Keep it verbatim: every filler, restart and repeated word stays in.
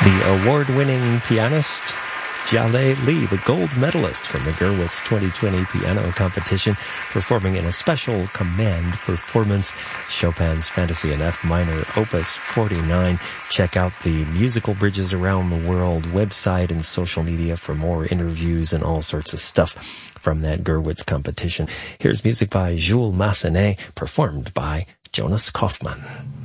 The award-winning pianist Jale Lee, the gold medalist from the Gurwitz twenty twenty piano competition, performing in a special command performance, Chopin's Fantasy in F minor, Opus forty-nine. Check out the Musical Bridges Around the World website and social media for more interviews and all sorts of stuff from that Gurwitz competition. Here's music by Jules Massenet, performed by Jonas Kaufmann.